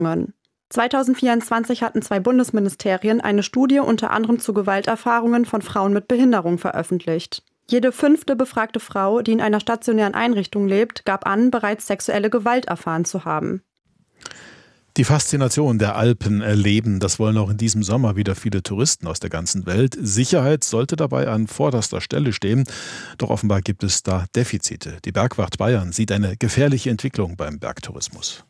2024 hatten 2 Bundesministerien eine Studie unter anderem zu Gewalterfahrungen von Frauen mit Behinderung veröffentlicht. Jede 5. befragte Frau, die in einer stationären Einrichtung lebt, gab an, bereits sexuelle Gewalt erfahren zu haben. Die Faszination der Alpen erleben, das wollen auch in diesem Sommer wieder viele Touristen aus der ganzen Welt. Sicherheit sollte dabei an vorderster Stelle stehen, doch offenbar gibt es da Defizite. Die Bergwacht Bayern sieht eine gefährliche Entwicklung beim Bergtourismus.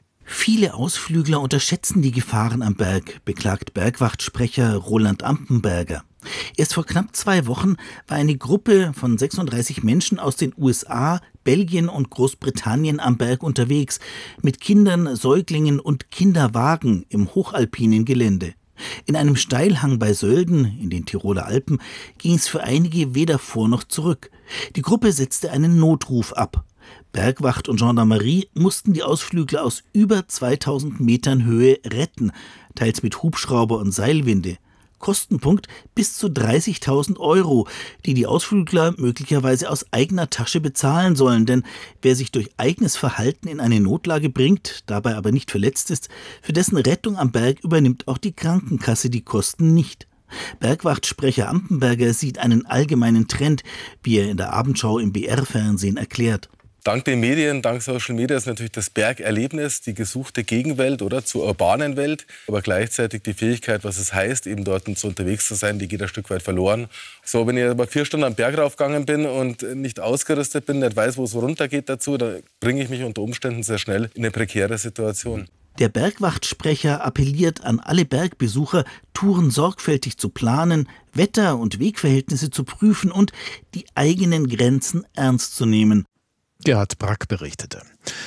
Viele Ausflügler unterschätzen die Gefahren am Berg, beklagt Bergwachtsprecher Roland Ampenberger. Erst vor knapp 2 Wochen war eine Gruppe von 36 Menschen aus den USA, Belgien und Großbritannien am Berg unterwegs, mit Kindern, Säuglingen und Kinderwagen im hochalpinen Gelände. In einem Steilhang bei Sölden, in den Tiroler Alpen, ging es für einige weder vor noch zurück. Die Gruppe setzte einen Notruf ab. Bergwacht und Gendarmerie mussten die Ausflügler aus über 2000 Metern Höhe retten, teils mit Hubschrauber und Seilwinde. Kostenpunkt bis zu 30.000 €, die die Ausflügler möglicherweise aus eigener Tasche bezahlen sollen. Denn wer sich durch eigenes Verhalten in eine Notlage bringt, dabei aber nicht verletzt ist, für dessen Rettung am Berg übernimmt auch die Krankenkasse die Kosten nicht. Bergwachtsprecher Ampenberger sieht einen allgemeinen Trend, wie er in der Abendschau im BR-Fernsehen erklärt. Dank den Medien, dank Social Media ist natürlich das Bergerlebnis die gesuchte Gegenwelt oder zur urbanen Welt. Aber gleichzeitig die Fähigkeit, was es heißt, eben dort so unterwegs zu sein, die geht ein Stück weit verloren. So, wenn ich aber 4 Stunden am Berg raufgegangen bin und nicht ausgerüstet bin, nicht weiß, wo es runtergeht dazu, dann bringe ich mich unter Umständen sehr schnell in eine prekäre Situation. Der Bergwachtsprecher appelliert an alle Bergbesucher, Touren sorgfältig zu planen, Wetter- und Wegverhältnisse zu prüfen und die eigenen Grenzen ernst zu nehmen. Gerhard Brack berichtete.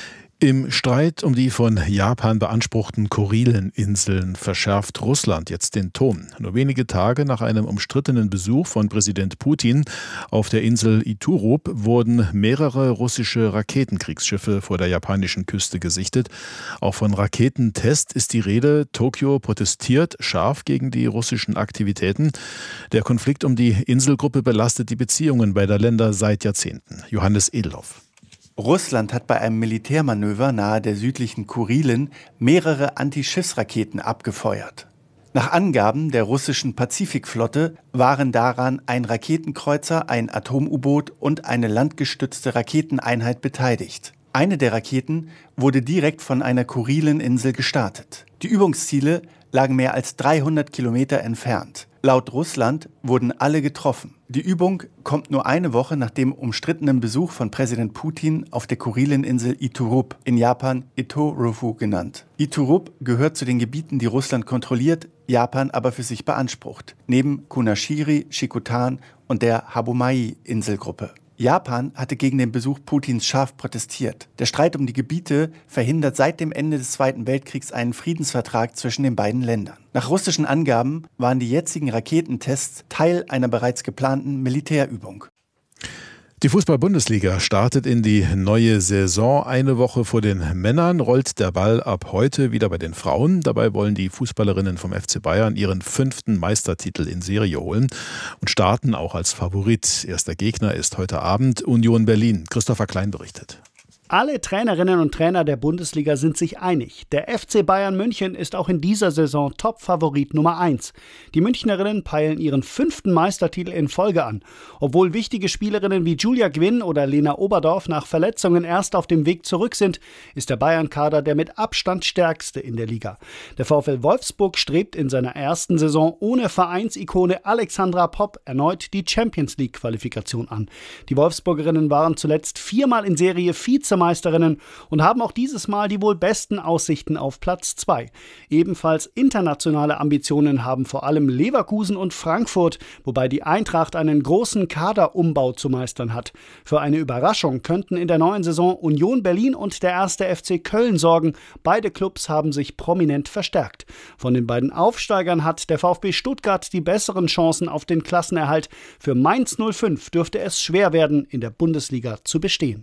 Im Streit um die von Japan beanspruchten Kurileninseln verschärft Russland jetzt den Ton. Nur wenige Tage nach einem umstrittenen Besuch von Präsident Putin auf der Insel Iturup wurden mehrere russische Raketenkriegsschiffe vor der japanischen Küste gesichtet. Auch von Raketentest ist die Rede. Tokio protestiert scharf gegen die russischen Aktivitäten. Der Konflikt um die Inselgruppe belastet die Beziehungen beider Länder seit Jahrzehnten. Johannes Edelhoff. Russland hat bei einem Militärmanöver nahe der südlichen Kurilen mehrere Antischiffsraketen abgefeuert. Nach Angaben der russischen Pazifikflotte waren daran ein Raketenkreuzer, ein Atom-U-Boot und eine landgestützte Raketeneinheit beteiligt. Eine der Raketen wurde direkt von einer Kurileninsel gestartet. Die Übungsziele lagen mehr als 300 Kilometer entfernt. Laut Russland wurden alle getroffen. Die Übung kommt nur eine Woche nach dem umstrittenen Besuch von Präsident Putin auf der Kurileninsel Iturup, in Japan Itorufu genannt. Iturup gehört zu den Gebieten, die Russland kontrolliert, Japan aber für sich beansprucht, neben Kunashiri, Shikotan und der Habomai-Inselgruppe. Japan hatte gegen den Besuch Putins scharf protestiert. Der Streit um die Gebiete verhindert seit dem Ende des Zweiten Weltkriegs einen Friedensvertrag zwischen den beiden Ländern. Nach russischen Angaben waren die jetzigen Raketentests Teil einer bereits geplanten Militärübung. Die Fußball-Bundesliga startet in die neue Saison. Eine Woche vor den Männern rollt der Ball ab heute wieder bei den Frauen. Dabei wollen die Fußballerinnen vom FC Bayern ihren 5. Meistertitel in Serie holen und starten auch als Favorit. Erster Gegner ist heute Abend Union Berlin. Christopher Klein berichtet. Alle Trainerinnen und Trainer der Bundesliga sind sich einig. Der FC Bayern München ist auch in dieser Saison Top-Favorit Nummer 1. Die Münchnerinnen peilen ihren 5. Meistertitel in Folge an. Obwohl wichtige Spielerinnen wie Julia Gwinn oder Lena Oberdorf nach Verletzungen erst auf dem Weg zurück sind, ist der Bayern-Kader der mit Abstand stärkste in der Liga. Der VfL Wolfsburg strebt in seiner ersten Saison ohne Vereinsikone Alexandra Popp erneut die Champions-League-Qualifikation an. Die Wolfsburgerinnen waren zuletzt 4-mal in Serie Vizemeisterinnen und haben auch dieses Mal die wohl besten Aussichten auf Platz 2. Ebenfalls internationale Ambitionen haben vor allem Leverkusen und Frankfurt, wobei die Eintracht einen großen Kaderumbau zu meistern hat. Für eine Überraschung könnten in der neuen Saison Union Berlin und der 1. FC Köln sorgen. Beide Clubs haben sich prominent verstärkt. Von den beiden Aufsteigern hat der VfB Stuttgart die besseren Chancen auf den Klassenerhalt. Für Mainz 05 dürfte es schwer werden, in der Bundesliga zu bestehen.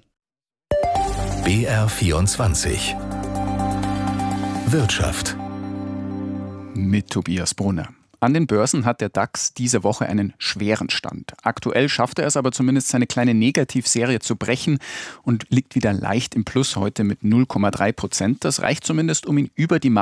BR24 Wirtschaft mit Tobias Brunner. An den Börsen hat der DAX diese Woche einen schweren Stand. Aktuell schafft er es aber zumindest, seine kleine Negativserie zu brechen und liegt wieder leicht im Plus heute mit 0,3%. Das reicht zumindest, um ihn über die